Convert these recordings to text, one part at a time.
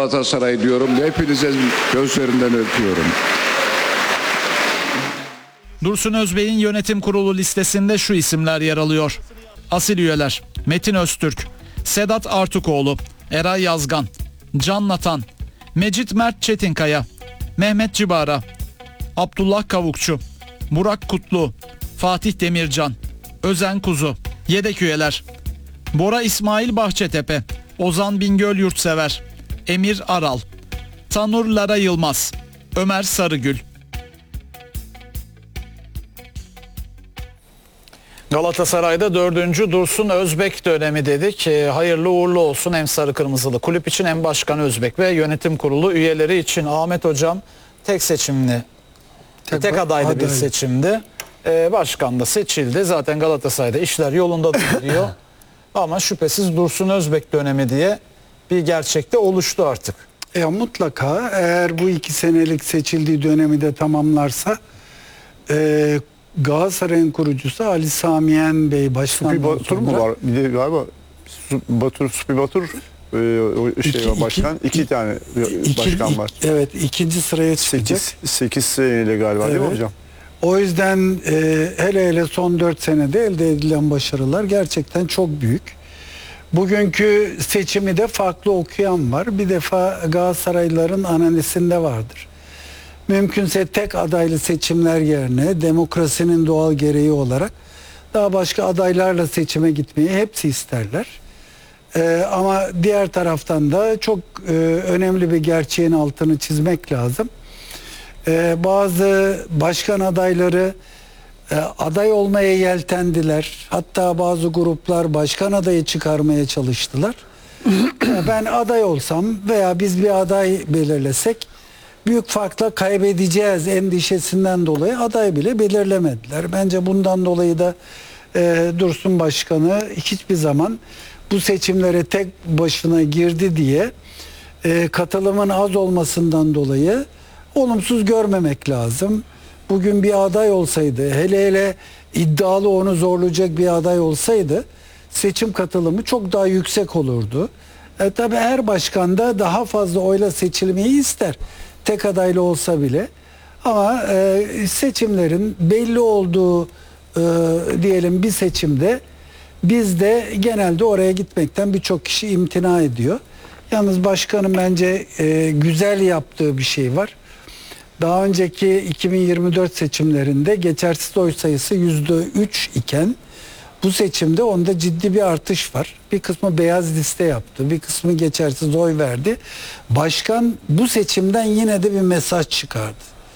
Galatasaray diyorum. Hepinize gözlerinden öpüyorum. Dursun Özbek'in yönetim kurulu listesinde şu isimler yer alıyor. Asil üyeler: Metin Öztürk, Sedat Artukoğlu, Eray Yazgan, Can Natan, Mecit Mert Çetinkaya, Mehmet Cibara, Abdullah Kavukçu, Burak Kutlu, Fatih Demircan, Özen Kuzu. Yedek üyeler: Bora İsmail Bahçetepe, Ozan Bingöl Yurtsever, Emir Aral, Tanur Lara Yılmaz, Ömer Sarıgül. Galatasaray'da 4. Dursun Özbek dönemi dedik. Hayırlı uğurlu olsun hem sarı kırmızılı kulüp için hem Başkan Özbek ve yönetim kurulu üyeleri için. Ahmet Hocam tek seçimli, tek adaylı bir seçimdi. Başkan da seçildi. Zaten Galatasaray'da işler yolunda gidiyor. Ama şüphesiz Dursun Özbek dönemi diye bir gerçekte oluştu artık. Mutlaka eğer bu 2 senelik seçildiği dönemi de tamamlarsa Galatasaray'ın kurucusu Ali Sami Bey başkandan Supi Batur mu var? Bir de galiba Supi Batur başkan. 2 tane başkan var. Evet, 2. sıraya çıkacak. 8 seneyle galiba, değil mi hocam? O yüzden hele son 4 senede elde edilen başarılar gerçekten çok büyük. Bugünkü seçimi de farklı okuyan var. Bir defa Galatasaraylıların analizinde vardır. Mümkünse tek adaylı seçimler yerine demokrasinin doğal gereği olarak daha başka adaylarla seçime gitmeyi hepsi isterler. Ama diğer taraftan da çok önemli bir gerçeğin altını çizmek lazım. Bazı başkan adayları aday olmaya yeltendiler. Hatta bazı gruplar başkan adayı çıkarmaya çalıştılar. Ben aday olsam veya biz bir aday belirlesek büyük farkla kaybedeceğiz endişesinden dolayı aday bile belirlemediler. Bence bundan dolayı da Dursun Başkanı hiçbir zaman bu seçimlere tek başına girdi diye katılımın az olmasından dolayı olumsuz görmemek lazım. Bugün bir aday olsaydı, hele iddialı, onu zorlayacak bir aday olsaydı seçim katılımı çok daha yüksek olurdu. Tabii her başkan da daha fazla oyla seçilmeyi ister. Tek adaylı olsa bile. Ama seçimlerin belli olduğu diyelim bir seçimde bizde genelde oraya gitmekten birçok kişi imtina ediyor. Yalnız başkanın bence güzel yaptığı bir şey var. Daha önceki 2024 seçimlerinde geçersiz oy sayısı %3 iken bu seçimde onda ciddi bir artış var. Bir kısmı beyaz liste yaptı, bir kısmı geçersiz oy verdi. Başkan bu seçimden yine de bir mesaj çıkardı.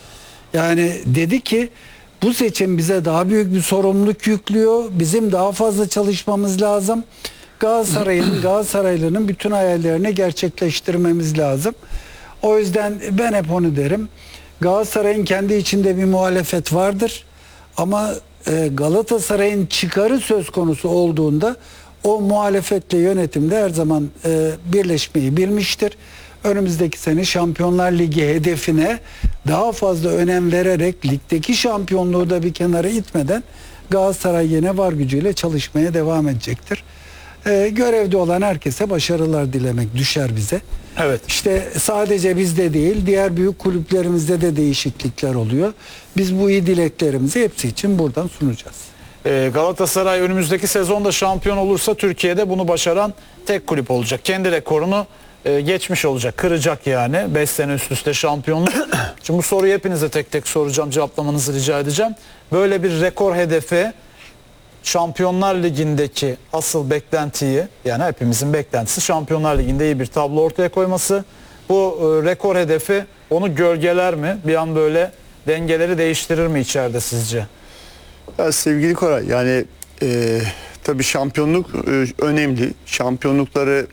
Yani dedi ki bu seçim bize daha büyük bir sorumluluk yüklüyor. Bizim daha fazla çalışmamız lazım. Galatasaraylı'nın bütün hayallerini gerçekleştirmemiz lazım. O yüzden ben hep onu derim. Galatasaray'ın kendi içinde bir muhalefet vardır. Ama Galatasaray'ın çıkarı söz konusu olduğunda o muhalefetle yönetimde her zaman birleşmeyi bilmiştir. Önümüzdeki sene Şampiyonlar Ligi hedefine daha fazla önem vererek ligdeki şampiyonluğu da bir kenara itmeden Galatasaray yine var gücüyle çalışmaya devam edecektir. Görevde olan herkese başarılar dilemek düşer bize. Evet. İşte sadece bizde değil, diğer büyük kulüplerimizde de değişiklikler oluyor. Biz bu iyi dileklerimizi hepsi için buradan sunacağız. Galatasaray önümüzdeki sezonda şampiyon olursa Türkiye'de bunu başaran tek kulüp olacak. Kendi rekorunu geçmiş olacak, kıracak yani. 5 sene üst üste şampiyonluk. Şimdi bu soruyu hepinize tek tek soracağım, cevaplamanızı rica edeceğim. Böyle bir rekor hedefi, Şampiyonlar Ligi'ndeki asıl beklentiyi, yani hepimizin beklentisi Şampiyonlar Ligi'nde iyi bir tablo ortaya koyması. Bu rekor hedefi onu gölgeler mi? Bir an böyle dengeleri değiştirir mi içeride sizce? Ya sevgili Koray, yani tabii şampiyonluk önemli. Şampiyonlukları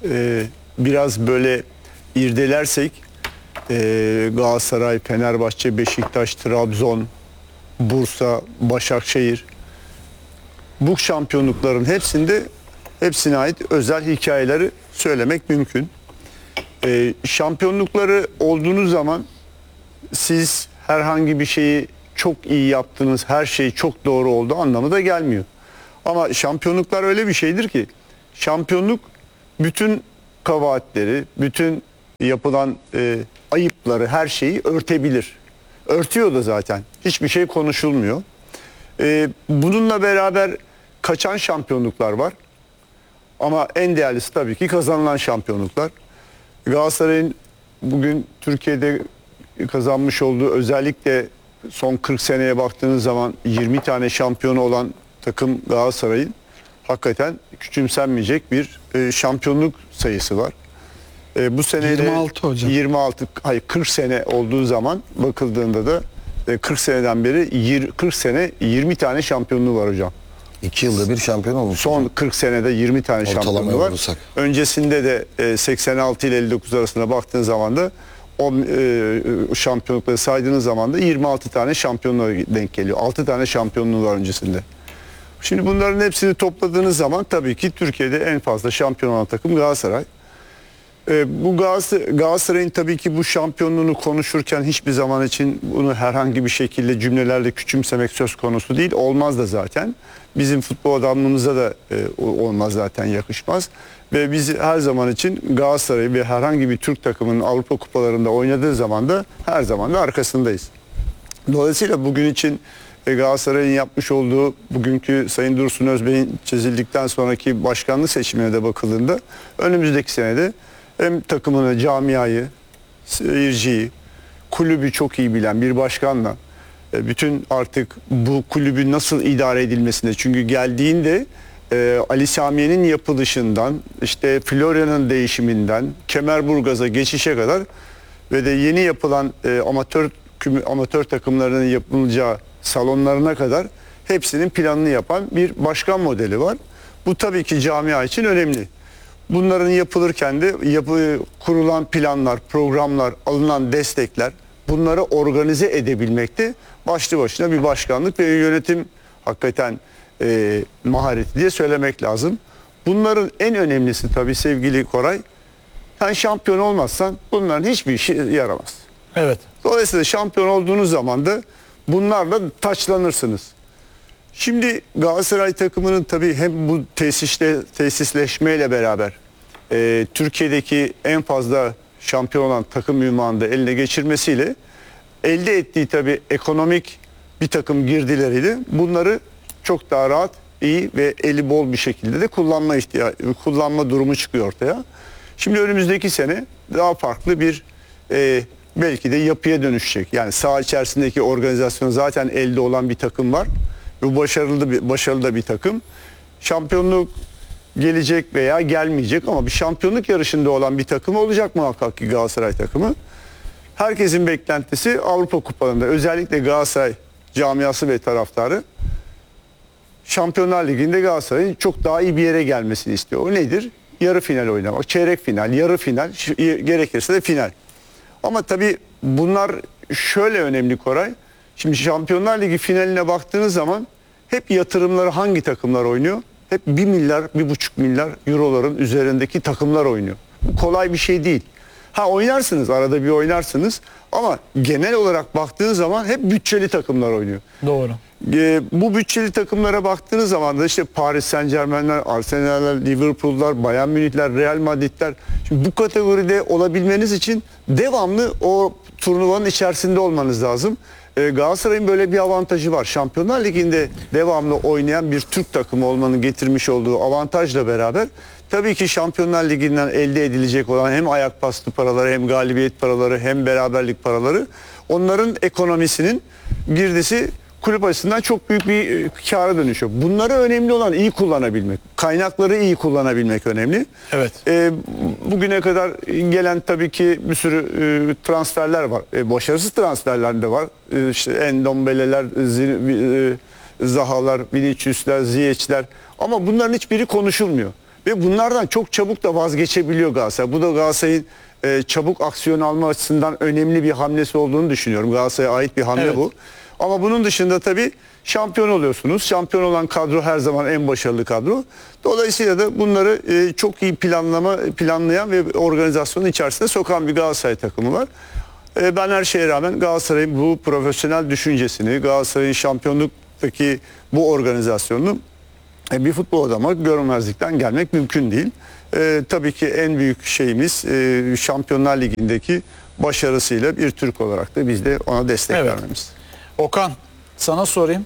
biraz böyle irdelersek Galatasaray, Fenerbahçe, Beşiktaş, Trabzon, Bursa, Başakşehir, bu şampiyonlukların hepsine ait özel hikayeleri söylemek mümkün. Şampiyonlukları olduğunuz zaman siz herhangi bir şeyi çok iyi yaptınız, her şey çok doğru oldu anlamı da gelmiyor. Ama şampiyonluklar öyle bir şeydir ki, şampiyonluk bütün kabahatleri, bütün yapılan ayıpları, her şeyi örtebilir. Örtüyor da zaten. Hiçbir şey konuşulmuyor. Bununla beraber kaçan şampiyonluklar var. Ama en değerlisi tabii ki kazanılan şampiyonluklar. Galatasaray'ın bugün Türkiye'de kazanmış olduğu, özellikle son 40 seneye baktığınız zaman 20 tane şampiyonu olan takım Galatasaray'ın hakikaten küçümsenmeyecek bir şampiyonluk sayısı var. Bu sene 26 hocam. 40 sene olduğu zaman bakıldığında da 40 seneden beri 40 sene 20 tane şampiyonluğu var hocam. 2 yılda bir şampiyon olmuş. Son 40 senede 20 tane şampiyonluğu var. vurursak. Öncesinde de 86 ile 59 arasında baktığın zaman da o şampiyonlukları saydığınız zaman da 26 tane şampiyonluğa denk geliyor. 6 tane şampiyonluğu var öncesinde. Şimdi bunların hepsini topladığınız zaman tabii ki Türkiye'de en fazla şampiyon olan takım Galatasaray. Bu Galatasaray'ın tabii ki bu şampiyonluğunu konuşurken hiçbir zaman için bunu herhangi bir şekilde cümlelerle küçümsemek söz konusu değil. Olmaz da zaten. Bizim futbol adamlığımıza da olmaz zaten, yakışmaz. Ve biz her zaman için Galatasaray ve herhangi bir Türk takımının Avrupa kupalarında oynadığı zaman da her zaman da arkasındayız. Dolayısıyla bugün için Galatasaray'ın yapmış olduğu bugünkü Sayın Dursun Özbey'in çizildikten sonraki başkanlık seçimine de bakıldığında önümüzdeki senede hem takımını, camiayı, seyirciyi, kulübü çok iyi bilen bir başkanla bütün artık bu kulübün nasıl idare edilmesine, çünkü geldiğinde Ali Samiye'nin yapılışından, işte Florya'nın değişiminden, Kemerburgaz'a geçişe kadar ve de yeni yapılan amatör takımlarının yapılacağı salonlarına kadar hepsinin planını yapan bir başkan modeli var. Bu tabii ki camia için önemli. Bunların yapılırken de kurulan planlar, programlar, alınan destekler, bunları organize edebilmekte başlı başına bir başkanlık ve yönetim hakikaten mahareti diye söylemek lazım. Bunların en önemlisi tabii sevgili Koray, sen şampiyon olmazsan bunların hiçbir işe yaramaz. Evet. Dolayısıyla şampiyon olduğunuz zaman da bunlarla taçlanırsınız. Şimdi Galatasaray takımının tabii hem bu tesisleşmeyle beraber Türkiye'deki en fazla şampiyon olan takım ünvanını da eline geçirmesiyle elde ettiği tabii ekonomik bir takım girdileriyle bunları çok daha rahat, iyi ve eli bol bir şekilde de kullanma durumu çıkıyor ortaya. Şimdi önümüzdeki sene daha farklı bir belki de yapıya dönüşecek. Yani saha içerisindeki organizasyon zaten elde olan bir takım var. Bu başarılı da bir takım. Şampiyonluk gelecek veya gelmeyecek ama bir şampiyonluk yarışında olan bir takım olacak muhakkak ki Galatasaray takımı. Herkesin beklentisi Avrupa kupalarında, özellikle Galatasaray camiası ve taraftarı Şampiyonlar Ligi'nde Galatasaray'ın çok daha iyi bir yere gelmesini istiyor. O nedir? Yarı final oynamak, çeyrek final, yarı final, gerekirse de final. Ama tabii bunlar şöyle önemli Koray. Şimdi Şampiyonlar Ligi finaline baktığınız zaman hep yatırımları hangi takımlar oynuyor? Hep 1 milyar, 1,5 milyar euroların üzerindeki takımlar oynuyor. Bu kolay bir şey değil. Oynarsınız, arada bir oynarsınız ama genel olarak baktığınız zaman hep bütçeli takımlar oynuyor. Doğru. Bu bütçeli takımlara baktığınız zaman da işte Paris Saint-Germain'ler, Arsenal'ler, Liverpool'lar, Bayern Münih'ler, Real Madrid'ler. Şimdi bu kategoride olabilmeniz için devamlı o turnuvanın içerisinde olmanız lazım. Galatasaray'ın böyle bir avantajı var. Şampiyonlar Ligi'nde devamlı oynayan bir Türk takımı olmanın getirmiş olduğu avantajla beraber tabii ki Şampiyonlar Ligi'nden elde edilecek olan hem ayak bastı paraları, hem galibiyet paraları, hem beraberlik paraları, onların ekonomisinin girdisi kulüp açısından çok büyük bir kâra dönüşüyor. Bunları önemli olan iyi kullanabilmek. Kaynakları iyi kullanabilmek önemli. Evet. Bugüne kadar gelen tabii ki bir sürü transferler var. Başarısız transferler de var. İşte Endombele'ler, Zahalar, Vinicius'ler, Ziyech'ler. Ama bunların hiçbiri konuşulmuyor. Ve bunlardan çok çabuk da vazgeçebiliyor Galatasaray. Bu da Galatasaray'ın çabuk aksiyon alma açısından önemli bir hamlesi olduğunu düşünüyorum. Galatasaray'a ait bir hamle bu. Ama bunun dışında tabii şampiyon oluyorsunuz. Şampiyon olan kadro her zaman en başarılı kadro. Dolayısıyla da bunları çok iyi planlayan ve organizasyonun içerisine sokan bir Galatasaray takımı var. Ben her şeye rağmen Galatasaray'ın bu profesyonel düşüncesini, Galatasaray'ın şampiyonluktaki bu organizasyonunu bir futbol adamı görmezlikten gelmek mümkün değil. Tabii ki en büyük şeyimiz Şampiyonlar Ligi'ndeki başarısıyla bir Türk olarak da biz de ona destek Evet. vermemiz. Okan, sana sorayım.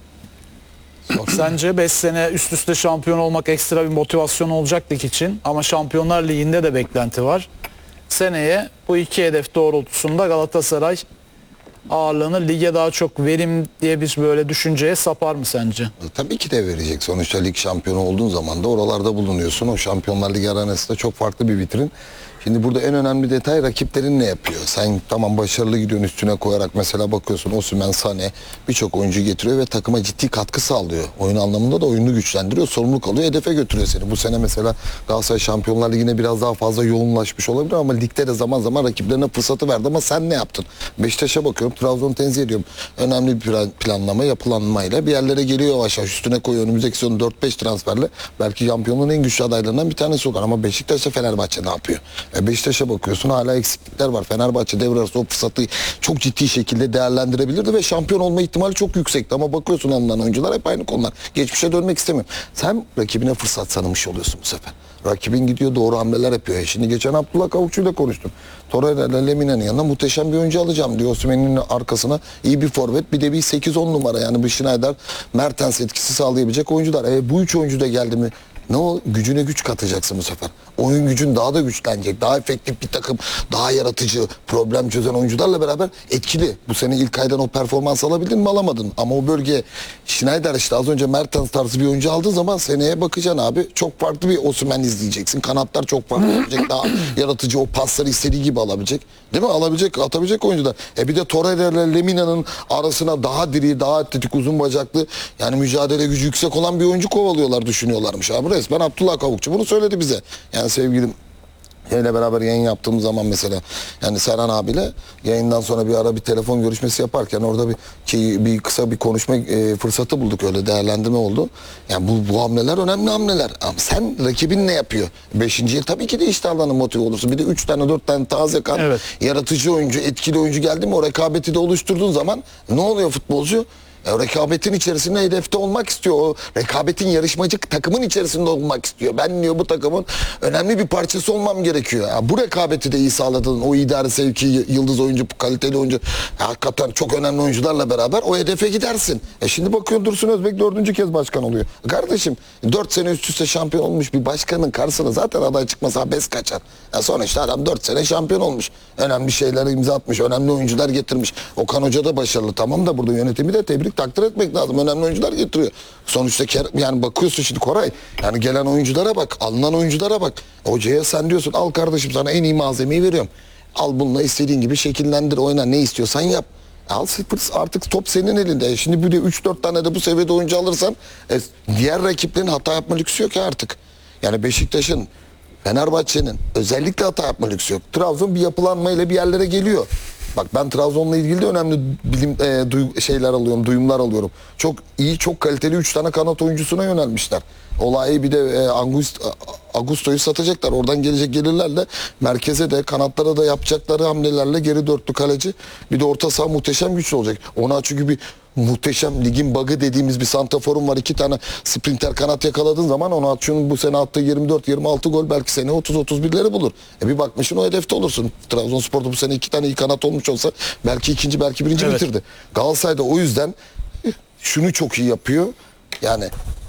Sence 5 sene üst üste şampiyon olmak ekstra bir motivasyon olacak lig için ama Şampiyonlar Ligi'nde de beklenti var. Seneye bu iki hedef doğrultusunda Galatasaray ağırlığını lige daha çok verim diye bir böyle düşünceye sapar mı sence? Tabii ki de verecek. Sonuçta lig şampiyonu olduğun zaman da oralarda bulunuyorsun. O Şampiyonlar Ligi arenası da çok farklı bir vitrin. Şimdi burada en önemli detay rakiplerin ne yapıyor? Sen tamam başarılı gidiyorsun, üstüne koyarak mesela bakıyorsun Osimhen, Sané birçok oyuncu getiriyor ve takıma ciddi katkı sağlıyor. Oyun anlamında da oyunu güçlendiriyor, sorumluluk alıyor, hedefe götürüyor seni. Bu sene mesela Galatasaray Şampiyonlar Ligi'ne biraz daha fazla yoğunlaşmış olabilir ama ligde de zaman zaman rakiplerine fırsatı verdi ama sen ne yaptın? Beşiktaş'a bakıyorum, Trabzon'u tenzih ediyorum. Önemli bir planlama, yapılanmayla bir yerlere geliyor yavaş yavaş. Üstüne koyuyor önümüzdeki sezon 4-5 transferle. Belki şampiyonluğun en güçlü adaylarından bir tanesi olur ama Beşiktaş'ta Fenerbahçe ne yapıyor? Beşiktaş'a bakıyorsun hala eksiklikler var. Fenerbahçe devre arası o fırsatı çok ciddi şekilde değerlendirebilirdi ve şampiyon olma ihtimali çok yüksekti. Ama bakıyorsun alınan oyuncular hep aynı konular. Geçmişe dönmek istemiyorum. Sen rakibine fırsat tanımış oluyorsun bu sefer. Rakibin gidiyor doğru hamleler yapıyor. Şimdi geçen Abdullah Kavukçu'yla konuştum. Torreira ile Lemina'nın yanına muhteşem bir oyuncu alacağım diyor. Osimhen'in arkasına iyi bir forvet bir de bir 8-10 numara yani bu Schneider, Mertens etkisi sağlayabilecek oyuncular. Bu üç oyuncu da geldi mi ne o gücüne güç katacaksın bu sefer. Oyun gücün daha da güçlenecek. Daha efektif bir takım, daha yaratıcı, problem çözen oyuncularla beraber etkili. Bu sene ilk aydan o performans alabildin mi alamadın. Ama o bölgeye Schneider işte az önce Mertens tarzı bir oyuncu aldığın zaman seneye bakacaksın abi. Çok farklı bir Osimhen izleyeceksin. Kanatlar çok farklı olacak. Daha yaratıcı o pasları istediği gibi alabilecek. Değil mi? Alabilecek, atabilecek oyuncular. Bir de Torreira ile Lemina'nın arasına daha diri, daha atletik, uzun bacaklı yani mücadele gücü yüksek olan bir oyuncu kovalıyorlar, düşünüyorlarmış abi. Resmen Abdullah Kavukçu bunu söyledi bize. Yani sevgilim ile beraber yayın yaptığımız zaman mesela yani Serhan abiyle yayından sonra bir ara bir telefon görüşmesi yaparken orada bir kısa bir konuşma fırsatı bulduk, öyle değerlendirme oldu. Yani bu hamleler önemli hamleler. Ama sen rakibin ne yapıyor? 5. yıl tabii ki de iştahlarına motive olursun. Bir de 3 tane 4 tane taze kan, Evet. yaratıcı oyuncu, etkili oyuncu geldi mi o rekabeti de oluşturduğun zaman ne oluyor futbolcu? Rekabetin içerisinde hedefte olmak istiyor. O rekabetin yarışmacı takımın içerisinde olmak istiyor. Ben diyor bu takımın önemli bir parçası olmam gerekiyor. Bu rekabeti de iyi sağladın. O idare sevki, yıldız oyuncu, kaliteli oyuncu. Hakikaten çok önemli oyuncularla beraber o hedefe gidersin. Şimdi bakıyorsun Dursun Özbek 4. kez başkan oluyor. Kardeşim 4 sene üst üste şampiyon olmuş bir başkanın karşısına zaten aday çıkmasa abes kaçar. Sonuçta adam 4 sene şampiyon olmuş. Önemli şeylere imza atmış. Önemli oyuncular getirmiş. Okan Hoca da başarılı. Tamam da burada yönetimi de tebrik takdir etmek lazım. Önemli oyuncular getiriyor. Sonuçta yani bakıyorsun şimdi Koray. Yani gelen oyunculara bak. Alınan oyunculara bak. Hocaya sen diyorsun al kardeşim sana en iyi malzemeyi veriyorum. Al bununla istediğin gibi şekillendir, oyna, ne istiyorsan yap. Al artık top senin elinde. Şimdi bir de 3-4 tane de bu seviyede oyuncu alırsan diğer rakiplerin hata yapma lüksü yok ki artık. Yani Beşiktaş'ın, Fenerbahçe'nin özellikle hata yapma lüksü yok. Trabzon bir yapılanmayla bir yerlere geliyor. Bak ben Trabzon'la ilgili de önemli şeyler alıyorum, duyumlar alıyorum. Çok iyi, çok kaliteli 3 tane kanat oyuncusuna yönelmişler. Olayı bir de Augusto'yu satacaklar. Oradan gelecek gelirlerle merkeze de kanatlara da yapacakları hamlelerle geri dörtlü kaleci. Bir de orta saha muhteşem güçlü olacak. Ona çünkü bir muhteşem ligin bug'ı dediğimiz bir santraforum var. 2 tane sprinter kanat yakaladığın zaman Onaçu'nun bu sene attığı 24-26 gol belki sene 30-31'leri bulur. Bir bakmışsın o hedefte olursun. Trabzonspor'da bu sene 2 tane iyi kanat olmuş olsa belki ikinci belki birinci Evet. bitirdi. Galatasaray'da o yüzden şunu çok iyi yapıyor. Yani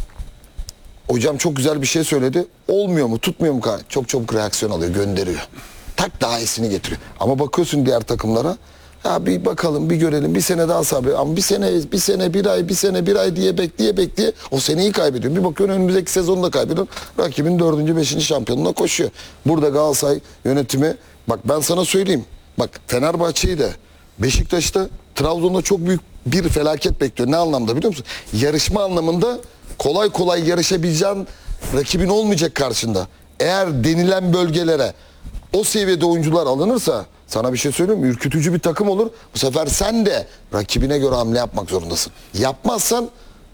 hocam çok güzel bir şey söyledi. Olmuyor mu, tutmuyor mu? Çok çabuk reaksiyon alıyor, gönderiyor. Tak daha iyisini getiriyor. Ama bakıyorsun diğer takımlara. Ya bir bakalım, bir görelim. Bir sene daha sabır. Ama bir sene, bir ay diye bekleye o seneyi kaybediyor. Bir bakıyorsun önümüzdeki sezonu da kaybediyor. Rakibin 4. 5. şampiyonluğuna koşuyor. Burada Galatasaray yönetimi, bak ben sana söyleyeyim. Bak Fenerbahçe'yi de, Beşiktaş'ta, Trabzon'da çok büyük bir felaket bekliyor. Ne anlamda biliyor musun? Yarışma anlamında kolay kolay yarışabileceğin rakibin olmayacak karşında. Eğer denilen bölgelere o seviyede oyuncular alınırsa sana bir şey söyleyeyim mi? Ürkütücü bir takım olur. Bu sefer sen de rakibine göre hamle yapmak zorundasın. Yapmazsan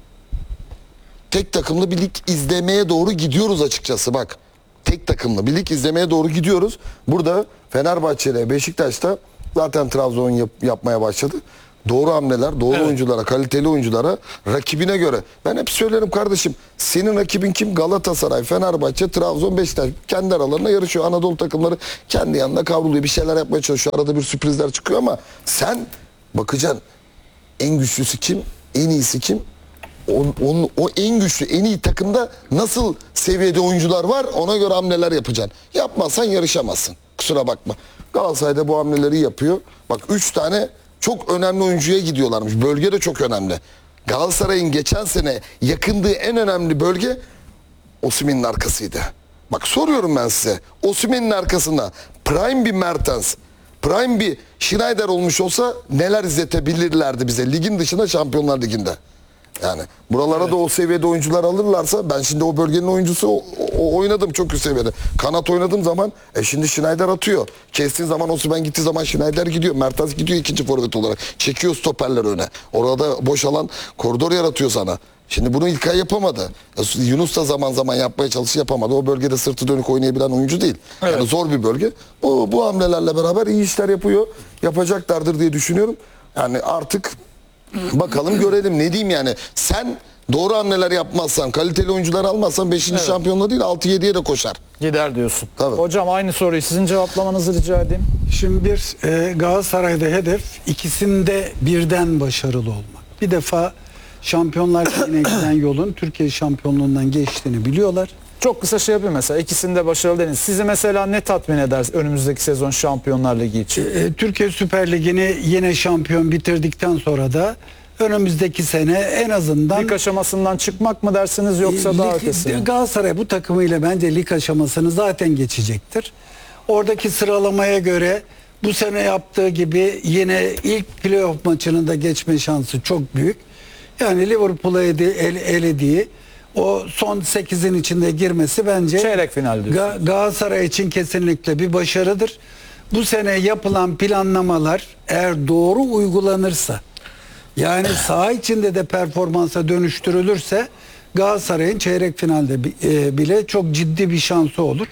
tek takımlı bir lig izlemeye doğru gidiyoruz açıkçası bak. Tek takımlı bir lig izlemeye doğru gidiyoruz. Burada Fenerbahçe ile Beşiktaş'ta zaten Trabzon yapmaya başladı. Doğru hamleler, doğru oyunculara, kaliteli oyunculara, rakibine göre. Ben hep söylerim kardeşim, senin rakibin kim? Galatasaray, Fenerbahçe, Trabzon, Beşiktaş. Kendi aralarında yarışıyor. Anadolu takımları kendi yanında kavruluyor. Bir şeyler yapmaya çalışıyor. Arada bir sürprizler çıkıyor ama sen bakacaksın. En güçlüsü kim? En iyisi kim? O en güçlü, en iyi takımda nasıl seviyede oyuncular var, ona göre hamleler yapacaksın. Yapmazsan yarışamazsın. Kusura bakma. Galatasaray'da bu hamleleri yapıyor. Bak 3 tane çok önemli oyuncuya gidiyorlarmış. Bölge de çok önemli. Galatasaray'ın geçen sene yakındığı en önemli bölge Osimhen'in arkasıydı. Bak soruyorum ben size. Osimhen'in arkasında prime bir Mertens, prime bir Schneider olmuş olsa neler izletebilirlerdi bize ligin dışında, Şampiyonlar Ligi'nde. Yani buralara da o seviyede oyuncular alırlarsa, ben şimdi o bölgenin oyuncusu oynadım çok üst seviyede. Kanat oynadığım zaman şimdi Schneider atıyor. Kestiğin zaman Osimhen gittiği zaman Schneider gidiyor. Mertens gidiyor ikinci forvet olarak. Çekiyor stoperler öne. Orada boş alan koridor yaratıyor sana. Şimdi bunu İlkay yapamadı. Yunus da zaman zaman yapmaya çalıştı, yapamadı. O bölgede sırtı dönük oynayabilen oyuncu değil. Evet. Yani zor bir bölge. Bu hamlelerle beraber iyi işler yapıyor. Yapacaklardır diye düşünüyorum. Yani artık bakalım görelim, ne diyeyim yani. Sen doğru hamleler yapmazsan, kaliteli oyuncular almazsan 5. şampiyonluğa değil 6-7'ye de koşar. Gider diyorsun. Tabii. Hocam aynı soruyu sizin cevaplamanızı rica edeyim. Şimdi Galatasaray'da hedef ikisinde birden başarılı olmak. Bir defa Şampiyonlar Ligi'ne giden yolun Türkiye şampiyonluğundan geçtiğini biliyorlar. Çok kısa şey yapayım mesela. İkisinde başarılı dediniz. Sizi mesela ne tatmin eder önümüzdeki sezon Şampiyonlar Ligi için? Türkiye Süper Ligi'ni yine şampiyon bitirdikten sonra da önümüzdeki sene en azından Lig aşamasından çıkmak mı dersiniz yoksa daha ötesi mi? Galatasaray bu takımıyla bence lig aşamasını zaten geçecektir. Oradaki sıralamaya göre bu sene yaptığı gibi yine ilk playoff maçının da geçme şansı çok büyük. Yani Liverpool'a elediği o son 8'in içinde girmesi bence Çeyrek final diyorsunuz. Galatasaray için kesinlikle bir başarıdır. Bu sene yapılan planlamalar eğer doğru uygulanırsa, yani saha içinde de performansa dönüştürülürse Galatasaray'ın çeyrek finalde bile çok ciddi bir şansı olur.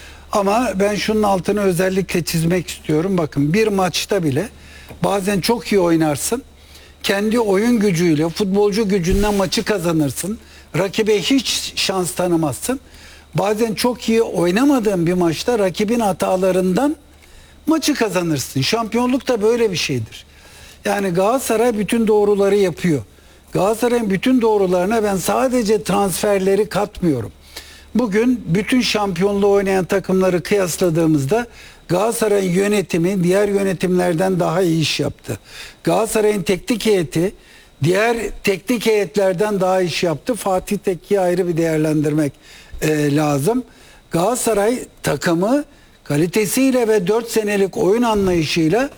Ama ben şunun altını özellikle çizmek istiyorum. Bakın bir maçta bile bazen çok iyi oynarsın. Kendi oyun gücüyle, futbolcu gücünden maçı kazanırsın. Rakibe hiç şans tanımazsın. Bazen çok iyi oynamadığın bir maçta rakibin hatalarından maçı kazanırsın. Şampiyonluk da böyle bir şeydir. Yani Galatasaray bütün doğruları yapıyor. Galatasaray'ın bütün doğrularına ben sadece transferleri katmıyorum. Bugün bütün şampiyonluğu oynayan takımları kıyasladığımızda Galatasaray'ın yönetimi diğer yönetimlerden daha iyi iş yaptı. Galatasaray'ın teknik heyeti diğer teknik heyetlerden daha iş yaptı. Fatih Tekke'yi ayrı bir değerlendirmek lazım. Galatasaray takımı kalitesiyle ve 4 senelik oyun anlayışıyla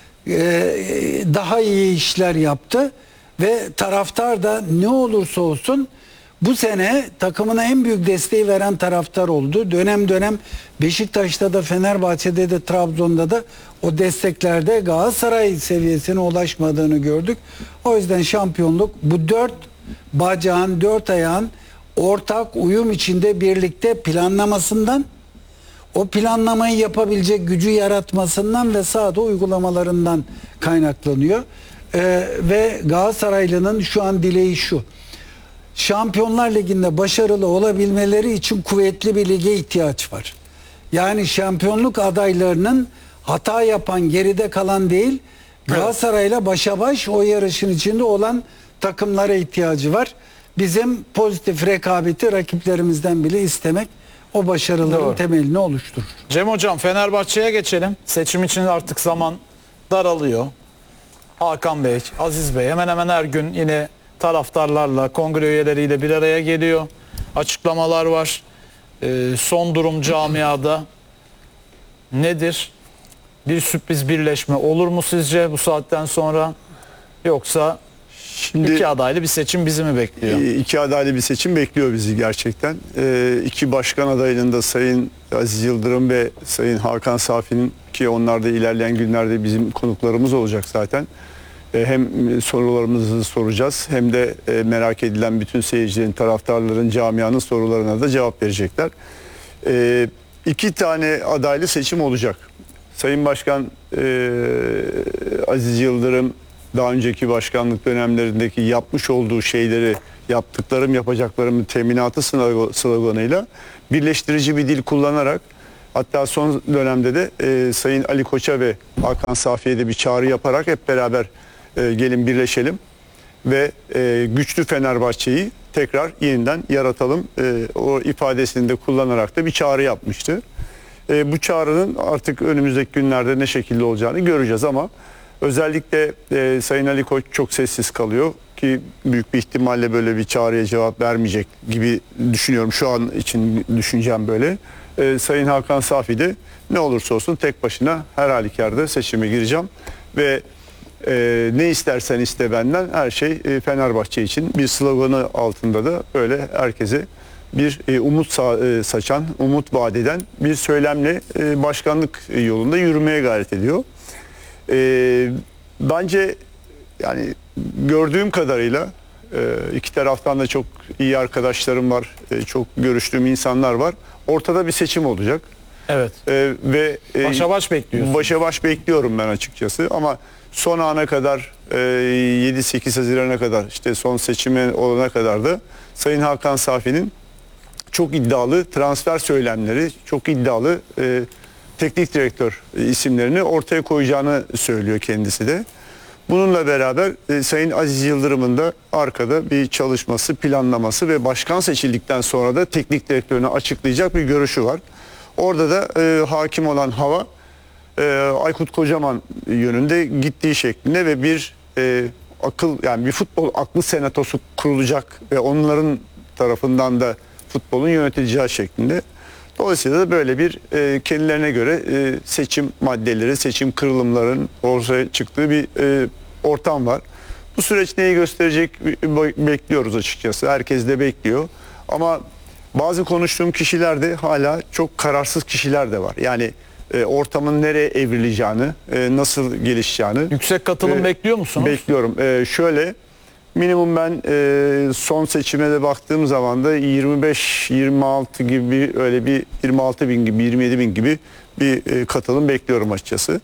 daha iyi işler yaptı ve taraftar da ne olursa olsun bu sene takımına en büyük desteği veren taraftar oldu. Dönem dönem Beşiktaş'ta da, Fenerbahçe'de de, Trabzon'da da o desteklerde Galatasaray seviyesine ulaşmadığını gördük. O yüzden şampiyonluk bu 4 bacağın, 4 ayağın ortak uyum içinde birlikte planlamasından, o planlamayı yapabilecek gücü yaratmasından ve sahada uygulamalarından kaynaklanıyor. Ve Galatasaraylı'nın şu an dileği şu: Şampiyonlar Ligi'nde başarılı olabilmeleri için kuvvetli bir lige ihtiyaç var. Yani şampiyonluk adaylarının hata yapan, geride kalan değil, Galatasaray'la başa baş o yarışın içinde olan takımlara ihtiyacı var. Bizim pozitif rekabeti rakiplerimizden bile istemek o başarıların Doğru. temelini oluşturur. Cem Hocam, Fenerbahçe'ye geçelim. Seçim için artık zaman daralıyor. Hakan Bey, Aziz Bey hemen hemen her gün yine taraftarlarla, kongre üyeleriyle bir araya geliyor. Açıklamalar var. Son durum camiada nedir? Bir sürpriz birleşme olur mu sizce bu saatten sonra? Yoksa Şimdi iki adaylı bir seçim bizi mi bekliyor? iki adaylı bir seçim bekliyor bizi gerçekten. İki başkan adayının da Sayın Aziz Yıldırım ve Sayın Hakan Safi'nin, ki onlar da ilerleyen günlerde bizim konuklarımız olacak zaten. Hem sorularımızı soracağız hem de merak edilen bütün seyircilerin, taraftarların, camianın sorularına da cevap verecekler. İki tane adaylı seçim olacak. Sayın Başkan Aziz Yıldırım daha önceki başkanlık dönemlerindeki yapmış olduğu şeyleri yaptıklarım yapacaklarımın teminatı sloganıyla birleştirici bir dil kullanarak, hatta son dönemde de Sayın Ali Koç'a ve Hakan Safi'ye de bir çağrı yaparak hep beraber gelin birleşelim ve güçlü Fenerbahçe'yi tekrar yeniden yaratalım. O ifadesini de kullanarak da bir çağrı yapmıştı. Bu çağrının artık önümüzdeki günlerde ne şekilde olacağını göreceğiz ama özellikle Sayın Ali Koç çok sessiz kalıyor ki büyük bir ihtimalle böyle bir çağrıya cevap vermeyecek gibi düşünüyorum. Şu an için düşüncem böyle. Sayın Hakan Safi de ne olursa olsun tek başına her halükarda seçime gireceğim ve ne istersen iste benden, her şey Fenerbahçe için bir sloganı altında da böyle herkese bir umut saçan, umut vaat eden bir söylemle başkanlık yolunda yürümeye gayret ediyor. Bence yani gördüğüm kadarıyla iki taraftan da çok iyi arkadaşlarım var, çok görüştüğüm insanlar var. Ortada bir seçim olacak. Evet. Ve Başa baş bekliyorsun. Başa baş bekliyorum ben açıkçası ama son ana kadar 7-8 Haziran'a kadar, işte son seçime olana kadar da Sayın Hakan Safi'nin çok iddialı transfer söylemleri, çok iddialı teknik direktör isimlerini ortaya koyacağını söylüyor kendisi de. Bununla beraber Sayın Aziz Yıldırım'ın da arkada bir çalışması, planlaması ve başkan seçildikten sonra da teknik direktörünü açıklayacak bir görüşü var. Orada da hakim olan hava Aykut Kocaman yönünde gittiği şeklinde ve bir bir futbol aklı senatosu kurulacak ve onların tarafından da futbolun yönetileceği şeklinde. Dolayısıyla da böyle bir kendilerine göre seçim maddeleri, seçim kırılımların ortaya çıktığı bir ortam var. Bu süreç neyi gösterecek bekliyoruz açıkçası. Herkes de bekliyor. Ama bazı konuştuğum kişiler de hala çok kararsız kişiler de var. Yani ortamın nereye evrileceğini, nasıl gelişeceğini. Yüksek katılım bekliyor musunuz? Bekliyorum. Şöyle minimum ben son seçime de baktığım zaman da 25-26 gibi, öyle bir 26 bin gibi, 27 bin gibi bir katılım bekliyorum açıkçası.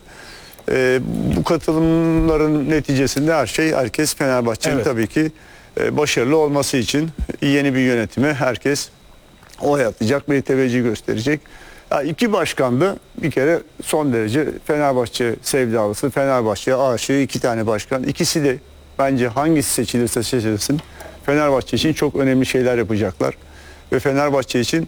Bu katılımların neticesinde herkes Fenerbahçe'nin Evet. tabii ki başarılı olması için yeni bir yönetime herkes oy atacak ve teveccüh gösterecek. İki başkan da bir kere son derece Fenerbahçe sevdalısı, Fenerbahçe'ye aşığı iki tane başkan. İkisi de bence hangisi seçilirse seçilsin Fenerbahçe için çok önemli şeyler yapacaklar. Ve Fenerbahçe için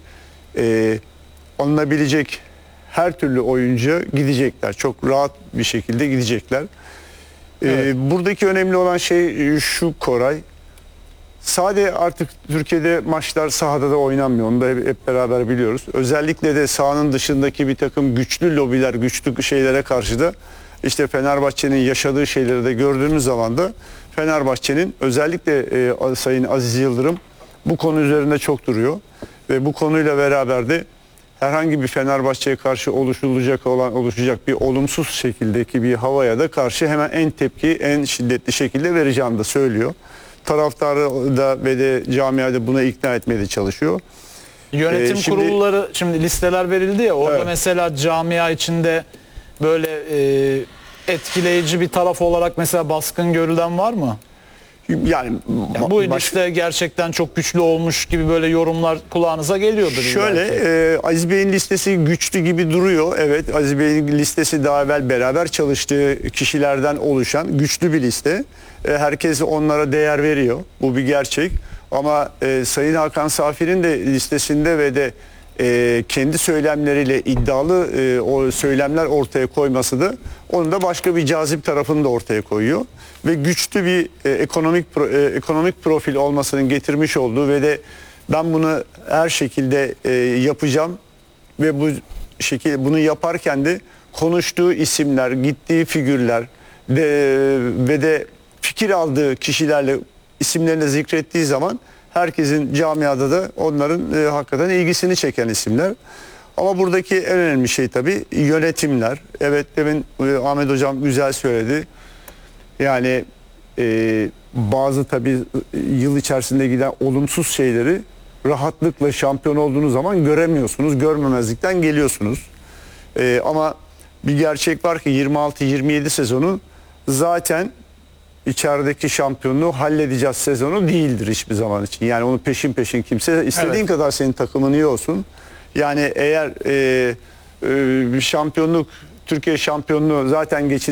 alınabilecek her türlü oyuncuya gidecekler. Çok rahat bir şekilde gidecekler. Evet. Buradaki önemli olan şey şu Koray. Sadece artık Türkiye'de maçlar sahada da oynanmıyor. Onu da hep beraber biliyoruz. Özellikle de sahanın dışındaki bir takım güçlü lobiler, güçlü şeylere karşı da işte Fenerbahçe'nin yaşadığı şeyleri de gördüğümüz zaman da Fenerbahçe'nin özellikle Sayın Aziz Yıldırım bu konu üzerinde çok duruyor. Ve bu konuyla beraber de herhangi bir Fenerbahçe'ye karşı oluşacak bir olumsuz şekildeki bir havaya da karşı hemen en şiddetli şekilde vereceğini de söylüyor. Taraftarı da ve de camiada buna ikna etmeye de çalışıyor. Yönetim kurulları, şimdi listeler verildi ya, orada Evet. mesela camia içinde böyle etkileyici bir taraf olarak mesela baskın görülen var mı? Yani Bu liste gerçekten çok güçlü olmuş gibi böyle yorumlar kulağınıza geliyordur. şöyle Aziz Bey'in listesi güçlü gibi duruyor. Evet, Aziz Bey'in listesi daha evvel beraber çalıştığı kişilerden oluşan güçlü bir liste. Herkes onlara değer veriyor. Bu bir gerçek. Ama Sayın Hakan Safi'nin de listesinde ve de kendi söylemleriyle iddialı o söylemler ortaya koyması da onun da başka bir cazip tarafını da ortaya koyuyor. Ve güçlü bir ekonomik profil olmasının getirmiş olduğu ve de ben bunu her şekilde yapacağım ve bunu yaparken de konuştuğu isimler, gittiği figürler ve de fikir aldığı kişilerle isimlerini zikrettiği zaman herkesin camiada da onların hakikaten ilgisini çeken isimler. Ama buradaki en önemli şey tabii yönetimler. Evet, demin Ahmet Hocam güzel söyledi. Yani bazı tabii yıl içerisinde giden olumsuz şeyleri rahatlıkla şampiyon olduğunuz zaman göremiyorsunuz. Görmemezlikten geliyorsunuz. Ama bir gerçek var ki 26-27 sezonu zaten içerideki şampiyonluğu halledeceğiz sezonu değildir hiçbir zaman için. Yani onu peşin peşin kimse istediğin Evet. kadar senin takımın iyi olsun. Yani eğer bir şampiyonluk, Türkiye şampiyonluğu zaten geçilir.